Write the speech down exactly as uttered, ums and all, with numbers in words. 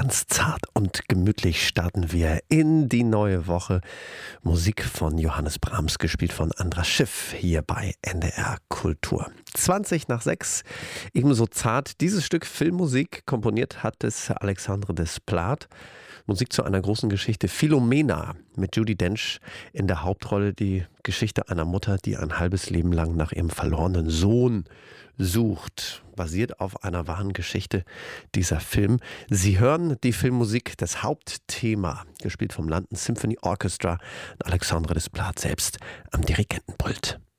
Ganz zart und gemütlich starten wir in die neue Woche. Musik von Johannes Brahms, gespielt von Andras Schiff, hier bei N D R Kultur. zwanzig nach sechs, ebenso zart. Dieses Stück Filmmusik komponiert hat es Alexandre Desplat. Musik zu einer großen Geschichte, Philomena, mit Judi Dench in der Hauptrolle. Die Geschichte einer Mutter, die ein halbes Leben lang nach ihrem verlorenen Sohn sucht. Basiert auf einer wahren Geschichte, dieser Film. Sie hören die Filmmusik, das Hauptthema, gespielt vom London Symphony Orchestra. Alexandre Desplat selbst am Dirigentenpult.